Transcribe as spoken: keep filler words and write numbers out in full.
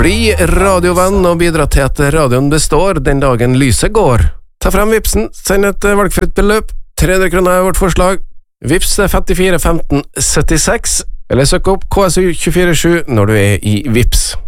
Bli radiovenn og bidra til at radioen består den dagen lyset går. Ta frem vipsen, send et valgfritt beløp. tre hundre kroner er vårt forslag. Vips er femtifire femten syttiseks, eller søk opp K S U to fire sju når du er i Vips.